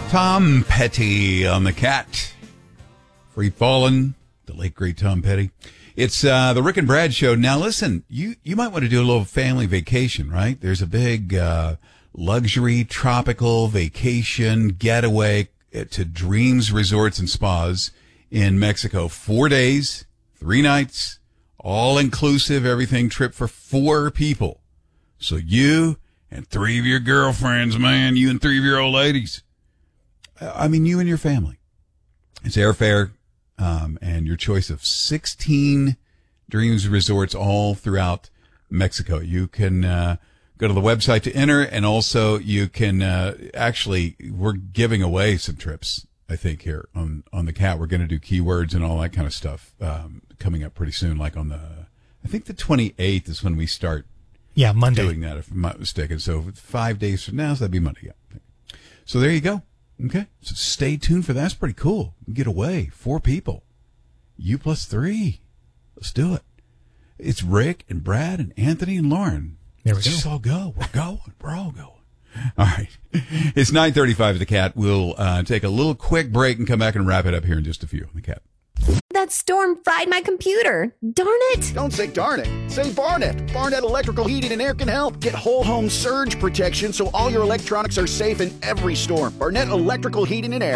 Tom Petty on the Cat. Free Fallin', the late great Tom Petty. It's the Rick and Brad Show. Now listen, you might want to do a little family vacation, right? There's a big luxury tropical vacation getaway to Dreams Resorts and Spas in Mexico. 4 days, 3 nights, all inclusive, everything, trip for 4 people. So you and 3 of your girlfriends, man, you and 3 of your old ladies. I mean, you and your family. It's airfare, and your choice of 16 Dreams Resorts all throughout Mexico. You can go to the website to enter, and also you can actually, we're giving away some trips, I think, here on the Cat. We're going to do keywords and all that kind of stuff coming up pretty soon, like on I think the 28th is when we start Monday. Doing that, if I'm not mistaken. So 5 days from now, so that'd be Monday. Yeah. So there you go. Okay. So stay tuned for that. That's pretty cool. Get away. 4 people. You plus 3. Let's do it. It's Rick and Brad and Anthony and Lauren. There we Let's go. just all go. We're going. We're all going. All right. It's 9:35 at the Cat. We'll take a little quick break and come back and wrap it up here in just a few on the Cat. That storm fried my computer. Darn it. Don't say darn it. Say Barnett. Barnett Electrical Heating and Air can help. Get whole home surge protection so all your electronics are safe in every storm. Barnett Electrical Heating and Air.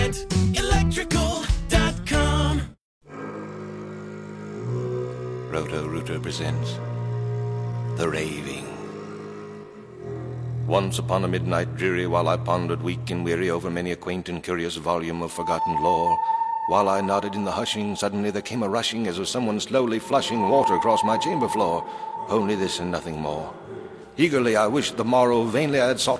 BarnettElectrical.com. Roto-Rooter presents The Raving. Once upon a midnight dreary, while I pondered weak and weary over many a quaint and curious volume of forgotten lore, while I nodded in the hushing, suddenly there came a rushing as of someone slowly flushing water across my chamber floor. Only this and nothing more. Eagerly I wished the morrow, vainly I had sought